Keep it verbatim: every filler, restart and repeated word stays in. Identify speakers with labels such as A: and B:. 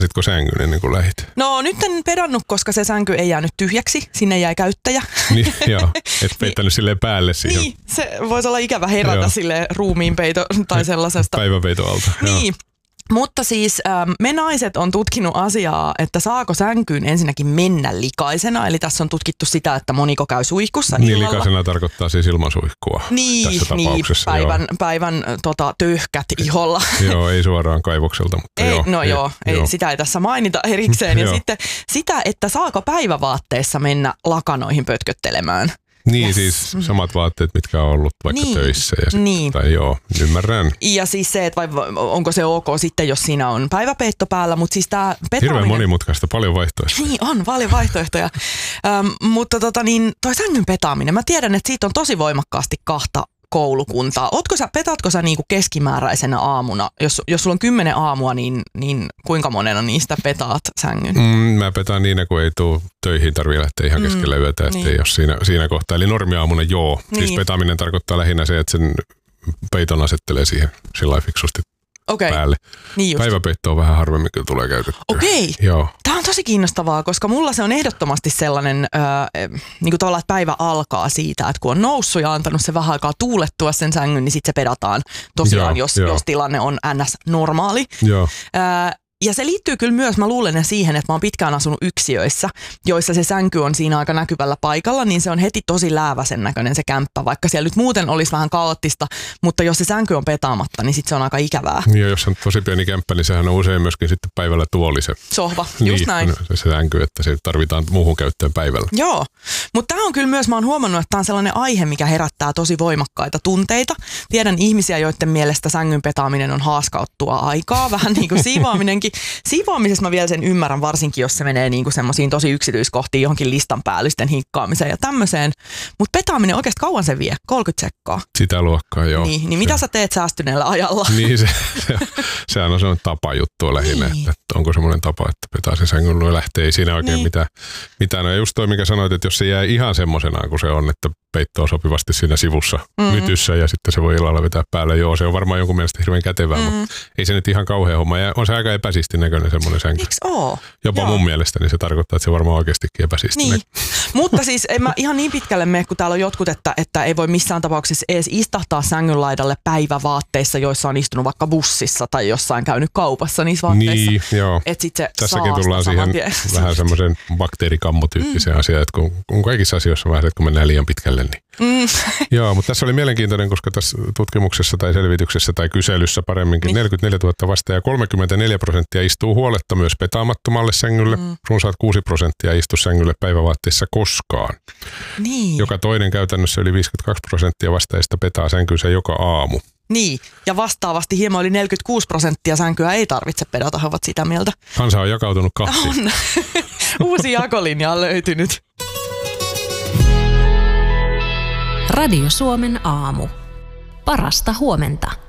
A: Sitko sängyn ennen kuin lähit?
B: No nyt en pedannut, koska se sänky ei jäänyt tyhjäksi. Sinne jäi käyttäjä.
A: Niin, joo. Et peittänyt silleen päälle siihen.
B: Niin, se voisi olla ikävä herätä silleen ruumiinpeito tai sellaisesta.
A: Päiväpeito alta.
B: Niin.
A: Joo.
B: Mutta siis ähm, me naiset on tutkinut asiaa, että saako sänkyyn ensinnäkin mennä likaisena. Eli tässä on tutkittu sitä, että moniko käy suihkussa
A: niin,
B: illalla.
A: likaisena tarkoittaa siis ilman suihkua
B: niin,
A: tässä tapauksessa.
B: Niin, päivän, päivän tota, töyhkät iholla.
A: Joo, ei suoraan kaivokselta, mutta
B: ei,
A: joo.
B: No ei, joo, ei, joo. Sitä ei tässä mainita erikseen. Ja sitten sitä, että saako päivävaatteissa mennä lakanoihin pötköttelemään.
A: Niin,
B: yes.
A: siis samat vaatteet, mitkä on ollut vaikka
B: niin.
A: töissä. Ja sit,
B: niin.
A: Tai joo, ymmärrän.
B: Ja siis se, että vai, onko se ok sitten, jos siinä on päiväpeitto päällä, mutta siis tämä petaaminen...
A: Hirveän monimutkaista, paljon vaihtoehtoja.
B: Niin, on paljon vaihtoehtoja. ähm, mutta tota niin, toi sängyn petaaminen, mä tiedän, että siitä on tosi voimakkaasti kahta koulukuntaa. Ootko sä, petaatko sä niinku keskimääräisenä aamuna? Jos, jos sulla on kymmenen aamua, niin, niin kuinka monena niistä petaat sängyn?
A: Mm, mä petaan niin, kun ei tule töihin, tarvii lähteä ihan keskellä mm, yötä, niin. Ei ole siinä, siinä kohtaa. Eli normiaamuna joo. Niin. Siis petaaminen tarkoittaa lähinnä se, että sen peiton asettelee siihen sillä lailla fiksusti
B: okay.
A: päälle.
B: Niin
A: päiväpeitto on vähän harvemmin, kun tulee käytettyä.
B: Okei. Okay.
A: Joo.
B: Tämä on tosi kiinnostavaa, koska mulla se on ehdottomasti sellainen, äh, niin kuin tavallaan, että päivä alkaa siitä, että kun on noussut ja antanut se vähän aikaa tuulettua sen sängyn, niin sitten se pedataan tosiaan, joo, jos, jo. jos tilanne on ns. Normaali.
A: Joo.
B: Äh, Ja se liittyy kyllä myös, mä luulen siihen, että mä oon pitkään asunut yksiöissä, joissa se sänky on siinä aika näkyvällä paikalla, niin se on heti tosi lääväsen näköinen se kämppä, vaikka siellä nyt muuten olisi vähän kaoottista, mutta jos se sänky on petaamatta, niin sitten se on aika ikävää.
A: Ja jos on tosi pieni kämppä, niin sehän on usein myöskin sitten päivällä tuoli se.
B: Sohva, just
A: niin,
B: näin.
A: Se sänky, että se tarvitaan muuhun käyttöön päivällä.
B: Joo, mutta tämä on kyllä myös, mä oon huomannut, että tämä on sellainen aihe, mikä herättää tosi voimakkaita tunteita. Tiedän ihmisiä, joiden mielestä sängyn petaaminen on haaskauttua aikaa, vähän niin kuin siivoaminenkin. Siivoamisessa mä vielä sen ymmärrän, varsinkin jos se menee niinku semmoisiin tosi yksityiskohtiin johonkin listan päällisten hinkkaamiseen ja tämmöiseen. Mutta petaaminen oikeasti kauan se vie, kolmekymmentä sekkaa.
A: Sitä luokkaa, joo.
B: Niin, niin mitä sä teet säästyneellä ajalla?
A: Niin, se, se, sehän on semmoinen tapajuttu lähinnä, niin. että onko semmoinen tapa, että petaa sen sängyn luo lähtee. Ei siinä oikein niin. mitään, mitään. Ja just toi, mikä sanoit, että jos se jää ihan semmoisenaan kuin se on, että peitto on sopivasti siinä sivussa mm-hmm. mytyssä ja sitten se voi illalla vetää päälle. Joo, se on varmaan jonkun mielestä hirveän kätevää, mm-hmm. mutta ei se nyt ihan kauhean homma. Ja on se aika epäsiisti näköinen semmoinen sänky.
B: Eiks oo?
A: Jopa Joo. mun mielestä, niin se tarkoittaa, että se varmaan oikeastikin epäsiisti
B: niin.
A: näköinen.
B: Mutta siis en mä ihan niin pitkälle mene, kun täällä on jotkut, että, että ei voi missään tapauksessa edes istahtaa sängyn laidalle päivävaatteissa, joissa on istunut vaikka bussissa tai jossain käynyt kaupassa niissä vaatteissa.
A: Niin, joo.
B: Et sit se
A: tässäkin tullaan siihen
B: tien.
A: vähän semmoisen bakteerikammotyyppiseen mm. asiaan, että kun, kun kaikissa asioissa vähän, että kun mennään liian pitkälle, niin mm. Joo, mutta tässä oli mielenkiintoinen, koska tässä tutkimuksessa tai selvityksessä tai kyselyssä paremminkin niin. neljäkymmentäneljätuhatta vastaajaa, kolmekymmentäneljä prosenttia istuu huoletta myös petaamattomalle sängylle. Mm. Runsaat kuusi prosenttia istuu sängylle päivävaatteissa koskaan.
B: Niin.
A: Joka toinen käytännössä yli viisikymmentäkaksi prosenttia vastaajista petaa sänkynsä joka aamu.
B: Niin, ja vastaavasti hieman yli neljäkymmentäkuusi prosenttia sänkyä ei tarvitse pedata, he ovat sitä mieltä.
A: Kansa on jakautunut kahteen.
B: On. Uusi jakolinja on löytynyt.
C: Radio Suomen aamu. Parasta huomenta.